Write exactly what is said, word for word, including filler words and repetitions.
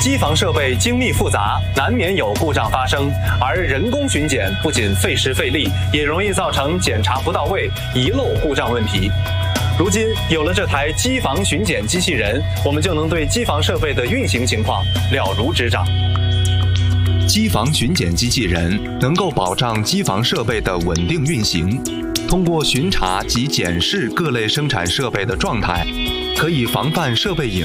机房设备精密复杂，难免有故障发生，而人工巡检不仅费时费力，也容易造成检查不到位、遗漏故障问题。如今有了这台机房巡检机器人，我们就能对机房设备的运行情况了如指掌。 机房巡检机器人能够保障机房设备的稳定运行，通过巡查及检视各类生产设备的状态，可以防范设备隐